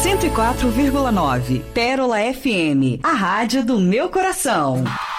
104,9 Pérola FM, a rádio do meu coração.